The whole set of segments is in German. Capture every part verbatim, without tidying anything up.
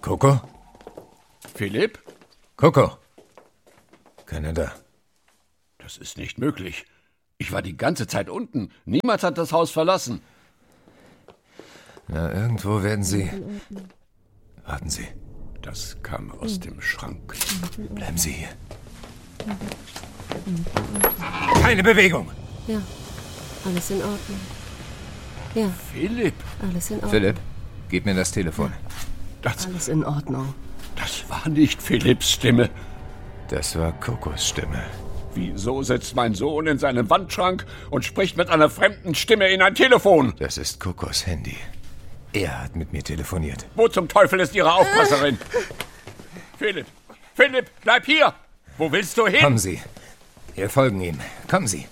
Coco? Philipp? Coco? Keiner da. Das ist nicht möglich. Ich war die ganze Zeit unten. Niemand hat das Haus verlassen. Na, irgendwo werden Sie... Warten Sie. Das kam aus dem Schrank. Bleiben Sie hier. Keine Bewegung! Ja, alles in Ordnung. Ja. Philipp! Alles in Ordnung. Philipp, gib mir das Telefon. Das, alles in Ordnung. Das war nicht Philipps Stimme. Das war Cocos Stimme. Wieso sitzt mein Sohn in seinem Wandschrank und spricht mit einer fremden Stimme in ein Telefon? Das ist Cocos Handy. Er hat mit mir telefoniert. Wo zum Teufel ist Ihre Aufpasserin? Philipp! Philipp, bleib hier! Wo willst du hin? Kommen Sie. Wir folgen ihm. Kommen Sie.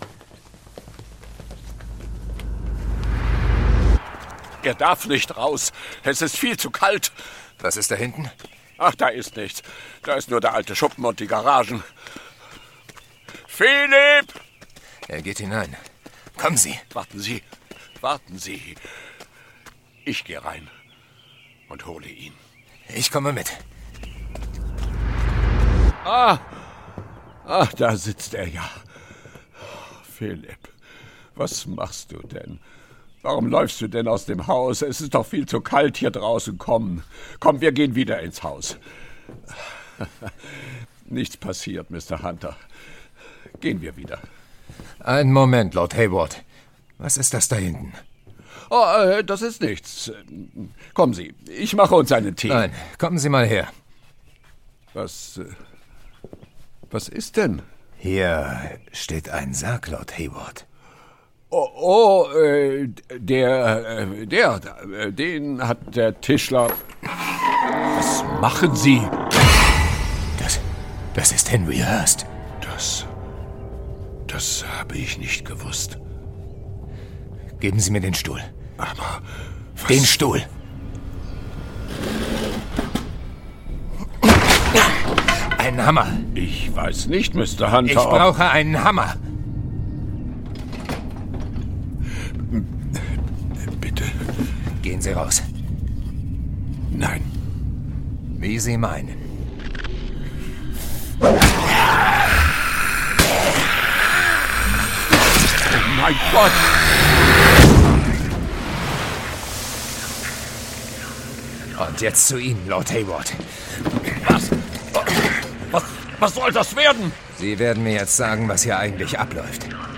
Er darf nicht raus. Es ist viel zu kalt. Was ist da hinten? Ach, da ist nichts. Da ist nur der alte Schuppen und die Garagen. Philipp! Er geht hinein. Kommen Sie. Warten Sie. Warten Sie. Ich gehe rein und hole ihn. Ich komme mit. Ah! Ach, da sitzt er ja. Philipp, was machst du denn? Warum läufst du denn aus dem Haus? Es ist doch viel zu kalt hier draußen. Komm, komm, wir gehen wieder ins Haus. Nichts passiert, Mister Hunter. Gehen wir wieder. Einen Moment, Lord Hayward. Was ist das da hinten? Oh, äh, das ist nichts. Kommen Sie, ich mache uns einen Tee. Nein, kommen Sie mal her. Was, äh, was ist denn? Hier steht ein Sarg, Lord Hayward. Oh, oh äh, der, äh, der, äh, den hat der Tischler... Was machen Sie? Das, das ist Henry Hurst. Das, das habe ich nicht gewusst. Geben Sie mir den Stuhl. Aber was? Den Stuhl. Einen Hammer. Ich weiß nicht, Mister Hunter. Ich brauche einen Hammer. Bitte. Gehen Sie raus. Nein. Wie Sie meinen. Oh mein Gott! Und jetzt zu Ihnen, Lord Hayward. Was? Was, was soll das werden? Sie werden mir jetzt sagen, was hier eigentlich abläuft.